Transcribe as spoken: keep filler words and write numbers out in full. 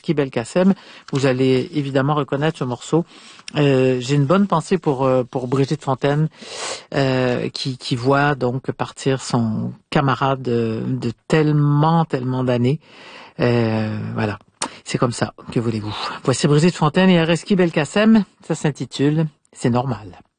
Reski Belkacem. Vous allez évidemment reconnaître ce morceau. Euh, j'ai une bonne pensée pour euh, pour Brigitte Fontaine euh, qui qui voit donc partir son camarade de, de tellement tellement d'années. Euh, voilà, c'est comme ça. Que voulez-vous? Voici Brigitte Fontaine et Reski Belkacem. Ça s'intitule C'est normal.